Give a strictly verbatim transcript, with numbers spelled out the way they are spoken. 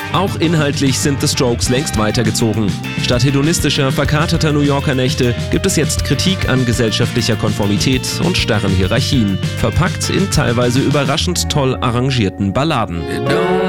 Auch inhaltlich sind The Strokes längst weitergezogen. Statt hedonistischer, verkaterter New Yorker Nächte gibt es jetzt Kritik an gesellschaftlicher Konformität und starren Hierarchien, verpackt in teilweise überraschend toll arrangierten Balladen.